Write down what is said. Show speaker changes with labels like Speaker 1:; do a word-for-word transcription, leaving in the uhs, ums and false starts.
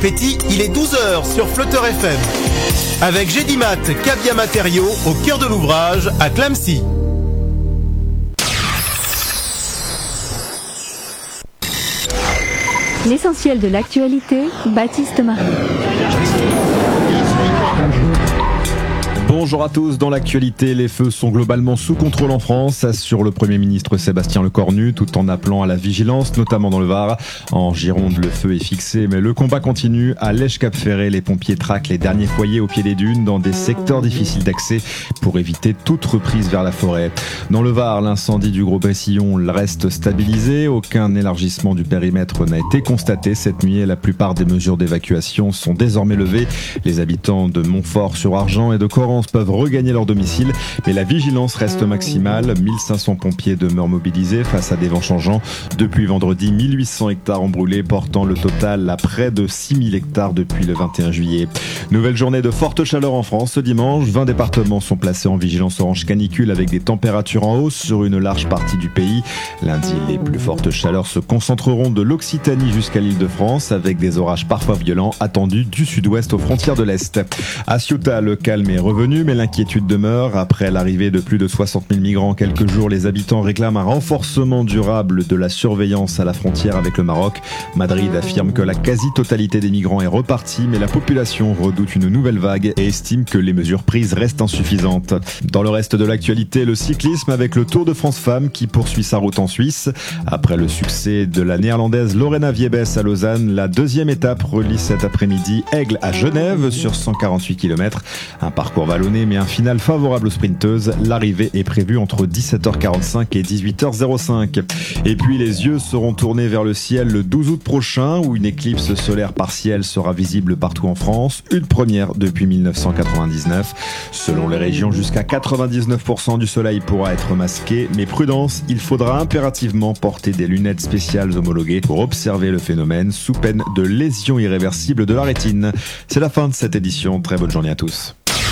Speaker 1: Petit, il est douze heures sur Flotteur F M. Avec Gédimat, Cabia Matériaux, au cœur de l'ouvrage, à Clamecy.
Speaker 2: L'essentiel de l'actualité, Baptiste Marie.
Speaker 3: Bonjour à tous. Dans l'actualité, les feux sont globalement sous contrôle en France, assure le Premier ministre Sébastien Lecornu, tout en appelant à la vigilance, notamment dans le Var. En Gironde, le feu est fixé, mais le combat continue. À Lège-Cap-Ferré, les pompiers traquent les derniers foyers au pied des dunes, dans des secteurs difficiles d'accès, pour éviter toute reprise vers la forêt. Dans le Var, l'incendie du Gros-Bessillon reste stabilisé. Aucun élargissement du périmètre n'a été constaté cette nuit et la plupart des mesures d'évacuation sont désormais levées. Les habitants de Montfort-sur-Argent et de Corrence peuvent regagner leur domicile, mais la vigilance reste maximale. mille cinq cents pompiers demeurent mobilisés face à des vents changeants. Depuis vendredi, mille huit cents hectares ont brûlé, portant le total à près de six mille hectares depuis le vingt et un juillet. Nouvelle journée de forte chaleur en France ce dimanche. vingt départements sont placés en vigilance orange canicule avec des températures en hausse sur une large partie du pays. Lundi, les plus fortes chaleurs se concentreront de l'Occitanie jusqu'à l'Île-de-France, avec des orages parfois violents attendus du sud-ouest aux frontières de l'Est. À Ceuta, le calme est revenu, mais l'inquiétude demeure. Après l'arrivée de plus de soixante mille migrants en quelques jours, les habitants réclament un renforcement durable de la surveillance à la frontière avec le Maroc. Madrid affirme que la quasi-totalité des migrants est repartie, mais la population redoute une nouvelle vague et estime que les mesures prises restent insuffisantes. Dans le reste de l'actualité, le cyclisme avec le Tour de France Femmes qui poursuit sa route en Suisse. Après le succès de la néerlandaise Lorena Wiebes à Lausanne, la deuxième étape relie cet après-midi Aigle à Genève sur cent quarante-huit kilomètres. Un parcours vallonné mais un final favorable aux sprinteuses. L'arrivée est prévue entre dix-sept heures quarante-cinq et dix-huit heures cinq. Et puis les yeux seront tournés vers le ciel le douze août prochain où une éclipse solaire partielle sera visible partout en France. Une première depuis mille neuf cent quatre-vingt-dix-neuf. Selon les régions, jusqu'à quatre-vingt-dix-neuf pour cent du soleil pourra être masqué. Mais prudence, il faudra impérativement porter des lunettes spéciales homologuées pour observer le phénomène sous peine de lésion irréversible de la rétine. C'est la fin de cette édition. Très bonne journée à tous.